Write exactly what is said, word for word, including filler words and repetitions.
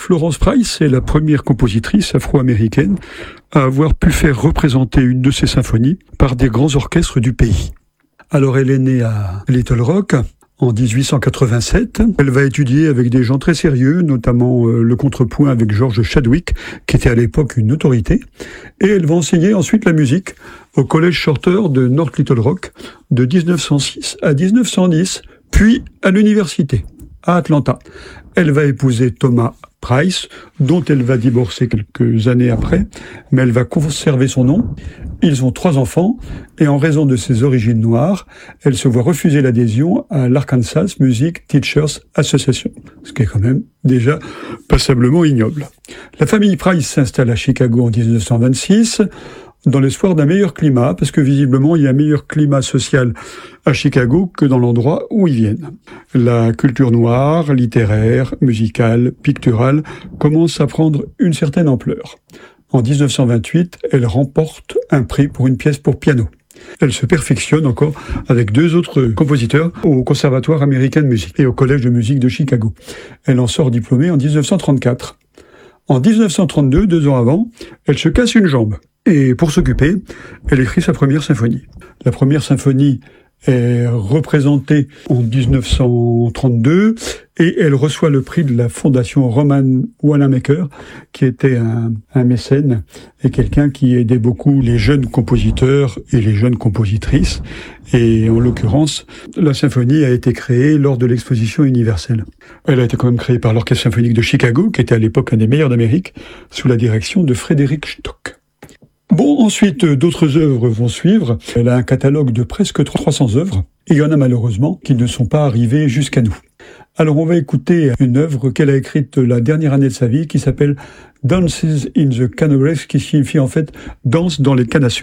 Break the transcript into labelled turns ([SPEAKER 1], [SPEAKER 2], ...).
[SPEAKER 1] Florence Price est la première compositrice afro-américaine à avoir pu faire représenter une de ses symphonies par des grands orchestres du pays. Alors elle est née à Little Rock en dix-huit cent quatre-vingt-sept. Elle va étudier avec des gens très sérieux, notamment euh, le contrepoint avec George Chadwick, qui était à l'époque une autorité. Et elle va enseigner ensuite la musique au Collège Shorter de North Little Rock de dix-neuf cent six à dix-neuf cent dix, puis à l'université, à Atlanta. Elle va épouser Thomas Price, dont elle va divorcer quelques années après, mais elle va conserver son nom. Ils ont trois enfants, et en raison de ses origines noires, elle se voit refuser l'adhésion à l'Arkansas Music Teachers Association, ce qui est quand même déjà passablement ignoble. La famille Price s'installe à Chicago en dix-neuf cent vingt-six, dans l'espoir d'un meilleur climat, parce que visiblement il y a un meilleur climat social à Chicago que dans l'endroit où ils viennent. La culture noire, littéraire, musicale, picturale commence à prendre une certaine ampleur. En dix-neuf cent vingt-huit, elle remporte un prix pour une pièce pour piano. Elle se perfectionne encore avec deux autres compositeurs au Conservatoire américain de musique et au Collège de musique de Chicago. Elle en sort diplômée en dix-neuf cent trente-quatre. En dix-neuf cent trente-deux, deux ans avant, elle se casse une jambe. Et pour s'occuper, elle écrit sa première symphonie. La première symphonie est représentée en dix-neuf cent trente-deux et elle reçoit le prix de la fondation Roman Wanamaker, qui était un, un mécène et quelqu'un qui aidait beaucoup les jeunes compositeurs et les jeunes compositrices. Et en l'occurrence, la symphonie a été créée lors de l'exposition universelle. Elle a été quand même créée par l'Orchestre symphonique de Chicago, qui était à l'époque un des meilleurs d'Amérique, sous la direction de Frédéric Stock. Bon, ensuite, d'autres œuvres vont suivre. Elle a un catalogue de presque trois cents œuvres. Et il y en a malheureusement qui ne sont pas arrivées jusqu'à nous. Alors, on va écouter une œuvre qu'elle a écrite la dernière année de sa vie qui s'appelle « Dances in the Can of Rice », qui signifie en fait « Danse dans les cannes à sucre ».